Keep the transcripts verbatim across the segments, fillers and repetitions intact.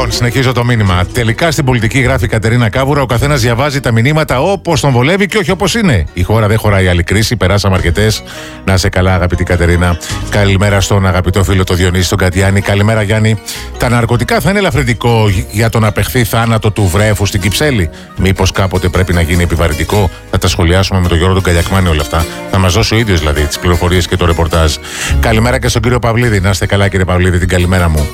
Λοιπόν, συνεχίζω το μήνυμα. Τελικά στην πολιτική, γράφει η Κατερίνα Κάβουρα, ο καθένας διαβάζει τα μηνύματα όπως τον βολεύει και όχι όπως είναι. Η χώρα δεν χωράει άλλη κρίση. Περάσαμε αρκετές. Να είσαι καλά, αγαπητή Κατερίνα. Καλημέρα στον αγαπητό φίλο το Διονύση, τον Κατιάνη. Καλημέρα, Γιάννη. Τα ναρκωτικά θα είναι ελαφρυντικό για τον απεχθή θάνατο του βρέφου στην Κυψέλη? Μήπως κάποτε πρέπει να γίνει επιβαρυντικό? Θα τα σχολιάσουμε με τον Γιώργο τον Καλιακμάνη όλα αυτά. Θα μας δώσει ο ίδιος δηλαδή τις πληροφορίες και το ρεπορτάζ. Καλημέρα και στον κύριο Παυλίδη. Να είστε καλά, κύριε Παυλίδη, την καλημέρα μου.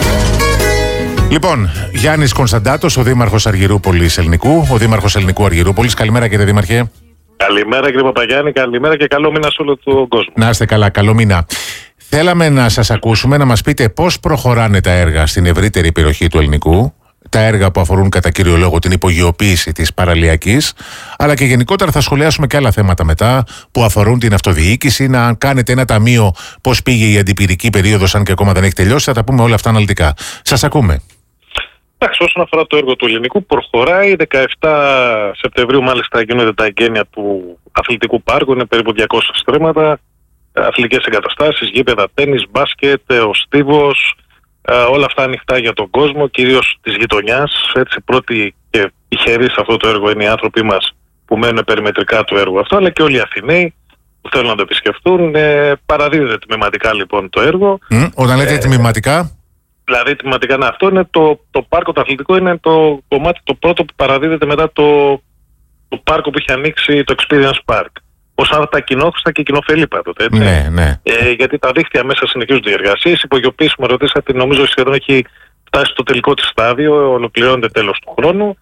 Λοιπόν, Γιάννης Κωνσταντάτος, ο Δήμαρχος Αργυρούπολης Ελληνικού. Ο Δήμαρχος Ελληνικού Αργυρούπολης. Καλημέρα, κύριε Δήμαρχε. Καλημέρα, κύριε Παπαγιάννη. Καλημέρα και καλό μήνα σε όλο τον κόσμο. Να είστε καλά, καλό μήνα. Θέλαμε να σας ακούσουμε, να μας πείτε πώς προχωράνε τα έργα στην ευρύτερη περιοχή του Ελληνικού. Τα έργα που αφορούν κατά κύριο λόγο την υπογειοποίηση της παραλιακής, αλλά και γενικότερα θα σχολιάσουμε και άλλα θέματα μετά που αφορούν την αυτοδιοίκηση. Να κάνετε ένα ταμείο, πώς πήγε η αντιπυρική περίοδος, αν και ακόμα δεν έχει τελειώσει. Θα τα πούμε όλα αυτά αναλυτικά. Σας ακούμε. Εντάξει, όσον αφορά το έργο του Ελληνικού, προχωράει. δεκαεφτά Σεπτεμβρίου, μάλιστα, γίνονται τα εγγένεια του αθλητικού πάρκου. Είναι περίπου διακόσια στρέμματα, αθλητικές εγκαταστάσεις, γήπεδα τένις, μπάσκετ, ο στίβος. Uh, όλα αυτά ανοιχτά για τον κόσμο, κυρίως της γειτονιάς. Έτσι, πρώτοι και τυχεροί σε αυτό το έργο είναι οι άνθρωποι μας που μένουν περιμετρικά του έργου αυτό, αλλά και όλοι οι Αθηναίοι που θέλουν να το επισκεφτούν. Ε, παραδίδεται τμηματικά λοιπόν το έργο. Mm, όταν λέτε ε, τμηματικά. Δηλαδή, τμηματικά, ναι, αυτό είναι το, το πάρκο, το αθλητικό είναι το κομμάτι το πρώτο που παραδίδεται μετά το, το πάρκο που είχε ανοίξει το Experience Park. Όσον τα κοινόχρηστα και κοινοφελή πάντοτε. Έτσι. Ναι, ναι. Ε, γιατί τα δίκτυα μέσα συνεχίζονται οι εργασίες. Η υπογειοποίηση, με ρωτήσατε, νομίζω σχεδόν έχει φτάσει στο τελικό της στάδιο, ολοκληρώνεται τέλος του χρόνου.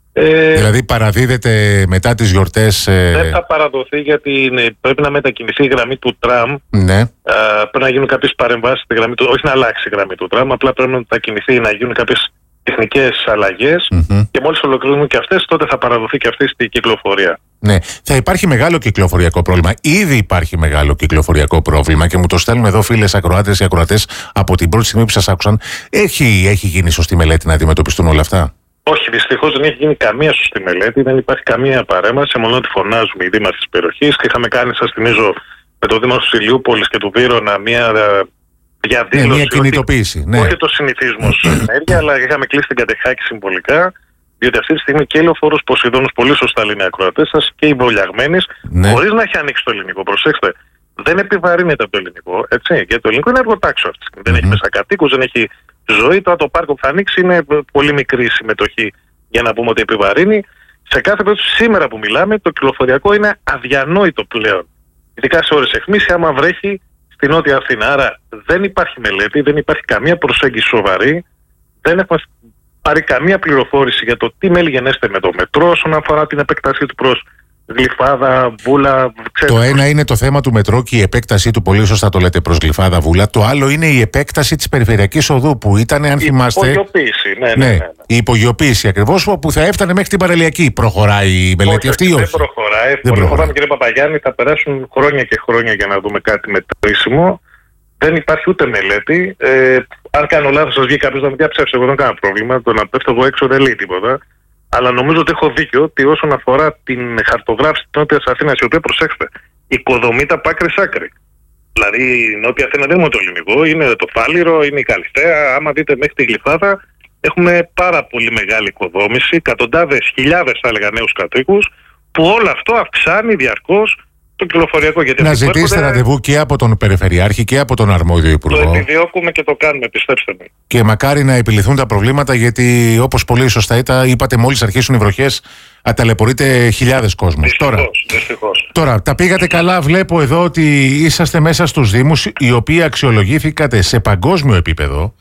Ε, δηλαδή παραδίδεται μετά τις γιορτές. Ε... Δεν θα παραδοθεί γιατί είναι, πρέπει να μετακινηθεί η γραμμή του τραμ. Ναι. Ε, πρέπει να γίνουν κάποιες παρεμβάσεις στη γραμμή του, όχι να αλλάξει η γραμμή του τραμ, απλά πρέπει να μετακινηθεί, να γίνουν κάποιες τεχνικές αλλαγές. Mm-hmm. Και μόλις ολοκληρώνουν και αυτές, τότε θα παραδοθεί και αυτή στη κυκλοφορία. Ναι, θα υπάρχει μεγάλο κυκλοφοριακό πρόβλημα. Ήδη υπάρχει μεγάλο κυκλοφοριακό πρόβλημα και μου το στέλνουν εδώ φίλες ακροάτες και ακροατές από την πρώτη στιγμή που σας άκουσαν. Έχει, έχει γίνει σωστή μελέτη να αντιμετωπιστούν όλα αυτά? Όχι, δυστυχώς δεν έχει γίνει καμία σωστή μελέτη, δεν υπάρχει καμία παρέμβαση, μόνο ότι φωνάζουμε οι δήμαρχοι της περιοχής και είχαμε κάνει, σας θυμίζω, με το Δήμαρχο της Ηλιούπολης και του Βύρωνα μια διαδήλωση. Ναι, μια κινητοποίηση. Όχι, ναι. όχι το συνηθισμό σε ενέργεια, αλλά είχαμε κλείσει την Κατεχάκη συμβολικά. Διότι αυτή τη στιγμή και η Λεωφόρος Ποσειδώνος, πολύ σωστά λένε οι ακροατές σας, και οι Βολιαγμένης, ναι, χωρίς να έχει ανοίξει το ελληνικό. Προσέξτε, δεν επιβαρύνεται από το ελληνικό. Έτσι, γιατί το ελληνικό είναι εργοτάξιο αυτή τη στιγμή. Mm-hmm. Δεν έχει μέσα κατοίκους, δεν έχει ζωή. Τώρα το πάρκο που θα ανοίξει είναι πολύ μικρή συμμετοχή για να πούμε ότι επιβαρύνει. Σε κάθε περίπτωση, σήμερα που μιλάμε, το κυκλοφοριακό είναι αδιανόητο πλέον. Ειδικά σε ώρες αιχμής, άμα βρέχει στη Νότια Αθήνα. Άρα δεν υπάρχει μελέτη, δεν υπάρχει καμία προσέγγιση σοβαρή. Δεν έχουμε πάρει καμία πληροφόρηση για το τι μέλη-γενέστε με το μετρό όσον αφορά την επέκτασή του προς Γλυφάδα, Βούλα. Ξέρετε. Το ένα είναι το θέμα του μετρό και η επέκτασή του, πολύ σωστά το λέτε, προς Γλυφάδα, Βούλα. Το άλλο είναι η επέκταση της περιφερειακής οδού που ήταν, αν η θυμάστε. Η υπογειοποίηση, ναι, ναι, ναι, ναι, ναι. Η υπογειοποίηση ακριβώς, που θα έφτανε μέχρι την παραλιακή. Προχωράει η μελέτη όχι, αυτή ή όχι? Δεν προχωράει. Δεν προχωράμε, κύριε Παπαγιάννη, θα περάσουν χρόνια και χρόνια για να δούμε κάτι μετρήσιμο. Δεν υπάρχει ούτε μελέτη. Ε, αν κάνω λάθος, σας βγει κάποιος να μην διαψεύσει. Εγώ δεν κάνω πρόβλημα. Το να πέφτω εγώ έξω δεν λέει τίποτα. Αλλά νομίζω ότι έχω δίκιο ότι όσον αφορά την χαρτογράφηση της Νότιας Αθήνας, η οποία, προσέξτε, οικοδομείται από άκρη σ' άκρη. Δηλαδή η Νότια Αθήνα δεν είναι το ελληνικό, είναι το Φάληρο, είναι η Καλυθέα. Άμα δείτε μέχρι τη Γλυφάδα, έχουμε πάρα πολύ μεγάλη οικοδόμηση, εκατοντάδες, χιλιάδες θα έλεγα νέους κατοίκους, που όλο αυτό αυξάνει διαρκώς το κυκλοφοριακό. Γιατί να ζητήσετε έρχονται... ραντεβού και από τον Περιφερειάρχη και από τον αρμόδιο Υπουργό. Το επιδιώκουμε και το κάνουμε, πιστέψτε με. Και μακάρι να επιληθούν τα προβλήματα, γιατί όπως πολύ σωστά ήταν, είπατε, μόλις αρχίσουν οι βροχές, αταλαιπωρείται χιλιάδες κόσμος. Δυστυχώς, τώρα, δυστυχώς. τώρα, τα πήγατε καλά. Βλέπω εδώ ότι είσαστε μέσα στους Δήμους, οι οποίοι αξιολογήθηκατε σε παγκόσμιο επίπεδο.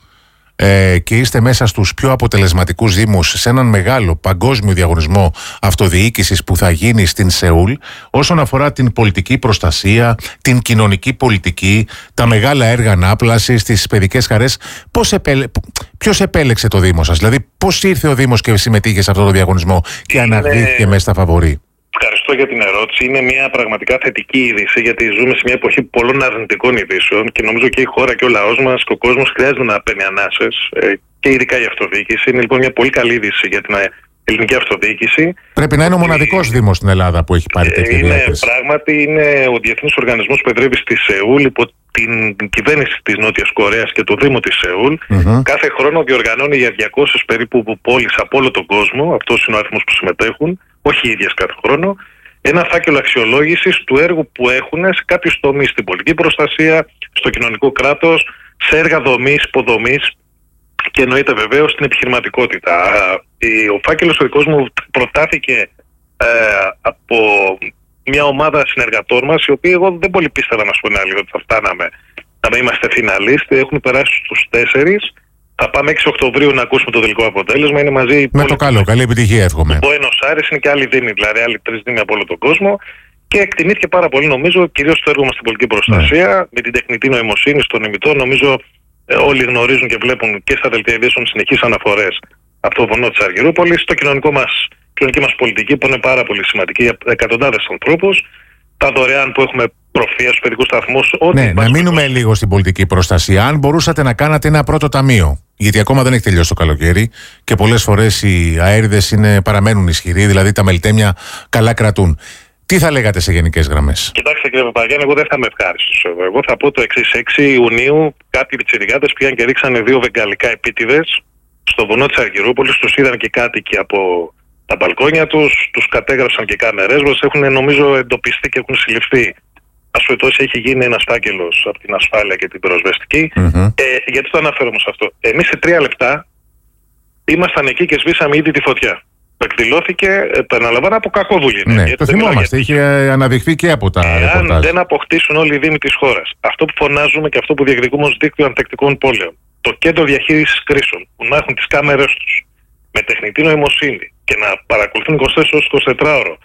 Ε, και είστε μέσα στους πιο αποτελεσματικούς δήμους σε έναν μεγάλο παγκόσμιο διαγωνισμό αυτοδιοίκησης που θα γίνει στην Σεούλ όσον αφορά την πολιτική προστασία, την κοινωνική πολιτική, τα μεγάλα έργα ανάπλασης, τις παιδικές χαρές. Πώς επέλε... Ποιος επέλεξε το Δήμο σας, δηλαδή πώς ήρθε ο Δήμος και συμμετείχε σε αυτό το διαγωνισμό και Είναι... αναδείχθηκε μέσα στα φαβορί? Ευχαριστώ για την ερώτηση. Είναι μια πραγματικά θετική είδηση, γιατί ζούμε σε μια εποχή πολλών αρνητικών ειδήσεων και νομίζω και η χώρα και ο λαός μας και ο κόσμος χρειάζεται να παίρνει ανάσες, και ειδικά η αυτοδιοίκηση. Είναι λοιπόν μια πολύ καλή είδηση για την ελληνική αυτοδιοίκηση. Πρέπει να είναι ο μοναδικός Δήμος στην Ελλάδα που έχει πάρει τέτοια είναι, διάθεση. Πράγματι, είναι ο Διεθνής Οργανισμός που εδρεύει στη Σεούλ υπό την κυβέρνηση της Νότιας Κορέας και το Δήμο της Σεούλ Mm-hmm. κάθε χρόνο διοργανώνει για διακόσιες περίπου πόλεις από όλο τον κόσμο, αυτός είναι ο αριθμός που συμμετέχουν, όχι οι ίδιες κάθε χρόνο, ένα φάκελο αξιολόγησης του έργου που έχουν σε κάποιους τομείς, στην πολιτική προστασία, στο κοινωνικό κράτος, σε έργα δομής, υποδομής και εννοείται βεβαίως στην επιχειρηματικότητα. Ο φάκελος ο δικός μου προτάθηκε ε, από μια ομάδα συνεργατών μας, οι οποίοι εγώ δεν πολύ πίστευα, να σου πω την αλήθεια, ότι θα φτάναμε να μην είμαστε φιναλίστοι. Έχουμε περάσει στους τέσσερις. Θα πάμε έξι Οκτωβρίου να ακούσουμε το τελικό αποτέλεσμα. Είναι μαζί. Με το καλό, καλή επιτυχία, εύχομαι. Ο Buenos Aires είναι και άλλοι δήμοι, δηλαδή άλλοι τρεις δήμοι από όλο τον κόσμο. Και εκτιμήθηκε πάρα πολύ, νομίζω, κυρίως στο έργο μας στην πολιτική προστασία, ναι. με την τεχνητή νοημοσύνη, στον ημιτό. Νομίζω ε, όλοι γνωρίζουν και βλέπουν και στα δελτία ειδήσεων συνεχείς αναφορές από το βουνό της Αργυρούπολης, στο κοινωνικό μας, κοινωνική μας πολιτική που είναι πάρα πολύ σημαντική για εκατοντάδες ανθρώπους. Τα δωρεάν που έχουμε προφία στους παιδικούς σταθμούς. Ναι, να μείνουμε προς... λίγο στην πολιτική προστασία. Αν μπορούσατε να κάνατε ένα πρώτο ταμείο, γιατί ακόμα δεν έχει τελειώσει το καλοκαίρι και πολλές φορές οι αέριδες παραμένουν ισχυροί, δηλαδή τα μελτέμια καλά κρατούν. Τι θα λέγατε σε γενικές γραμμές? Κοιτάξτε κύριε Παπαγιάννη, εγώ δεν θα είμαι ευχάριστος. Εγώ θα πω το εξής. έξι Ιουνίου κάποιοι πιτσιρικάδες πήγαν και ρίξανε δύο βεγγαλικά επίτηδες στο βουνό της Αργυρούπολης, τους είδαν και κάτοικοι από τα μπαλκόνια τους, τους κατέγραψαν και κάμερές μας, έχουν νομίζω εντοπιστεί και έχουν συλληφθεί. Ας πούμε, έχει γίνει ένας φάκελος από την ασφάλεια και την πυροσβεστική. Mm-hmm. Ε, γιατί το αναφέρομαι σε αυτό? Εμείς σε τρία λεπτά ήμασταν εκεί και σβήσαμε ήδη τη φωτιά. Εκδηλώθηκε, επαναλαμβάνω, από κακόβουλη. Ναι, το θυμόμαστε, είχε αναδειχθεί και από τα ρεπορτάζ. Αν δεν αποκτήσουν όλοι οι δήμοι της χώρας αυτό που φωνάζουμε και αυτό που διεκδικούμε ως δίκτυο ανθεκτικών πόλεων, το κέντρο διαχείρισης κρίσεων, που να έχουν τις κάμερες τους με τεχνητή νοημοσύνη και να παρακολουθούν είκοσι τέσσερις ώρες εικοσιτετράωρο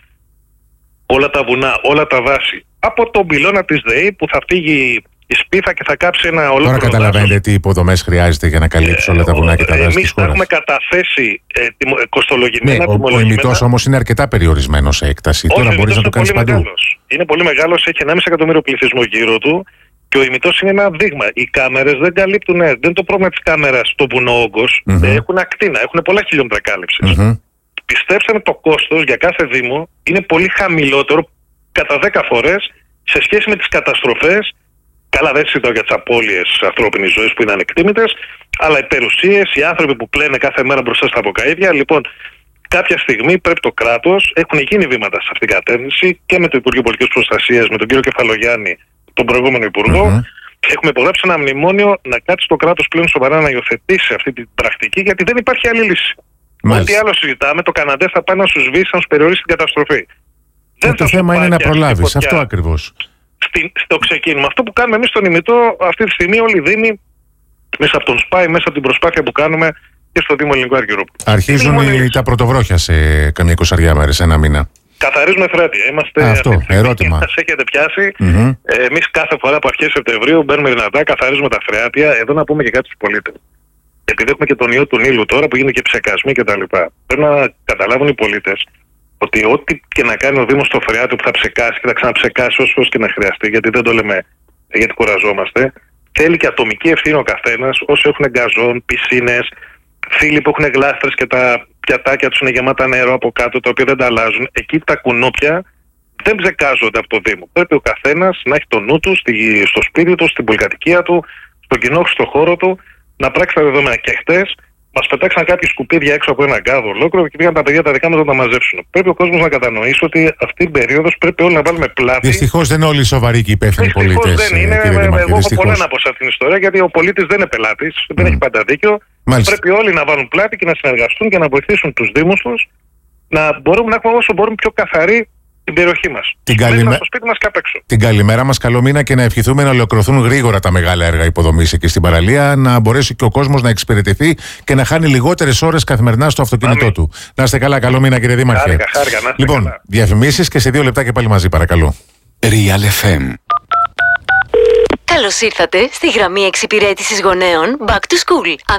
όλα τα βουνά, όλα τα δάση, από τον πυλώνα της ΔΕΗ που θα φύγει η σπίθα και θα κάψει ένα ολόκληρο. Τώρα καταλαβαίνετε δάσος. Τι υποδομές χρειάζεται για να καλύψει ε, όλα τα βουνά και τα δάση της χώρας. Εμείς έχουμε καταθέσει ε, τιμο, κοστολογημένα. Ναι, ο, ο ημιτός όμως είναι αρκετά περιορισμένος σε έκταση. Όχι, τώρα μπορείς να το κάνεις παντού. Μεγάλος. Είναι πολύ μεγάλος, έχει ενάμιση εκατομμύριο πληθυσμό γύρω του και ο ημιτός είναι ένα δείγμα. Οι κάμερες δεν καλύπτουν, δεν είναι το πρόβλημα της κάμερας στο βουνό όγκος. Mm-hmm. Έχουν ακτίνα, έχουν πολλά χιλιόμετρα κάλυψης. Mm-hmm. Πιστέψτε με, το κόστος για κάθε δήμο είναι πολύ χαμηλότερο κατά δέκα φορές σε σχέση με τις καταστροφές. Καλά, δεν συζητάω για τις απώλειες ανθρώπινης ζωής που είναι ανεκτήμητες, αλλά οι περιουσίες, οι άνθρωποι που πλένε κάθε μέρα μπροστά στα βοκαΐδια. Λοιπόν, κάποια στιγμή πρέπει το κράτος, έχουν γίνει βήματα σε αυτήν την κατεύθυνση και με το Υπουργείο Πολιτικής Προστασίας, με τον κύριο Κεφαλογιάννη, τον προηγούμενο Υπουργό. Mm-hmm. Έχουμε υπογράψει ένα μνημόνιο να κάτσει το κράτος πλέον σοβαρά να υιοθετήσει αυτή την πρακτική, γιατί δεν υπάρχει άλλη λύση. Ό,τι άλλο συζητάμε, το Καναντέ θα πάει να σου σβήσει, να σου περιορίσει την καταστροφή. Δεν το θέμα είναι να προλάβεις, αυτό ακριβώς. Στην, στο ξεκίνημα. Αυτό που κάνουμε εμείς στον ημιτό αυτή τη στιγμή, όλοι οι δήμοι, μέσα από τον ΣΠΑΙ, μέσα από την προσπάθεια που κάνουμε και στο Δήμο Ελληνικού Αργυρούπολου. Αρχίζουν οι, οι, τα πρωτοβρόχια σε καμία εικοσαριά μέρες, ένα μήνα. Καθαρίζουμε Θράτια. Είμαστε Α, αυτό, ερώτημα. Σας έχετε πιάσει. Mm-hmm. Ε, εμείς κάθε φορά από αρχές Σεπτεμβρίου μπαίνουμε δυνατά, καθαρίζουμε τα Θράτια. Εδώ να πούμε και κάτι στους πολίτες. Επειδή έχουμε και τον ιό του Νείλου τώρα που γίνεται και ψεκασμοί κτλ. Πρέπει να καταλάβουν οι πολίτες ότι ό,τι και να κάνει ο Δήμος στο Φρεάτιο που θα ψεκάσει και θα ξαναψεκάσει όσο και να χρειαστεί, γιατί δεν το λέμε γιατί κουραζόμαστε, θέλει και ατομική ευθύνη ο καθένας, όσοι έχουν γκαζόν, πισίνες, φίλοι που έχουν γλάστρες και τα πιατάκια τους είναι γεμάτα νερό από κάτω, τα οποία δεν τα αλλάζουν. Εκεί τα κουνούπια δεν ψεκάζονται από το Δήμο. Πρέπει ο καθένας να έχει το νου του στη, στο σπίτι του, στην πολυκατοικία του, στον κοινό, στο χώρο του, να πράξει τα δεδομένα. Και χτες μας πετάξαν κάποιοι σκουπίδια έξω από ένα γκάδο ολόκληρο και πήγαν τα παιδιά τα δικά μας να τα μαζέψουν. Πρέπει ο κόσμος να κατανοήσει ότι αυτή την περίοδο πρέπει όλοι να βάλουμε πλάτη. Δυστυχώς δεν είναι όλοι σοβαροί και υπεύθυνοι πολίτες. Δυστυχώς δεν είναι. Εγώ έχω πολλά να πω σε αυτήν την ιστορία, γιατί ο πολίτης δεν είναι πελάτης, mm. δεν έχει πάντα δίκιο. Μάλιστα. Πρέπει όλοι να βάλουν πλάτη και να συνεργαστούν και να βοηθήσουν τους δήμους τους να μπορούμε να έχουμε όσο μπορούμε πιο καθαρή την περιοχή μας. Την, καλημέ... στο σπίτι μας και απ' έξω. Την καλημέρα μας, καλό μήνα και να ευχηθούμε να ολοκληρωθούν γρήγορα τα μεγάλα έργα υποδομής εκεί στην παραλία, να μπορέσει και ο κόσμος να εξυπηρετηθεί και να χάνει λιγότερες ώρες καθημερινά στο αυτοκίνητό Άμι. του. Να είστε καλά, καλό μήνα κύριε Δήμαρχε. Χάρηκα, χάρηκα, να λοιπόν, καλά. Διαφημίσεις και σε δύο λεπτά και πάλι μαζί, παρακαλώ. Real εφ εμ. Καλώς ήρθατε στη γραμμή εξυπηρέτησης γονέων Back to School.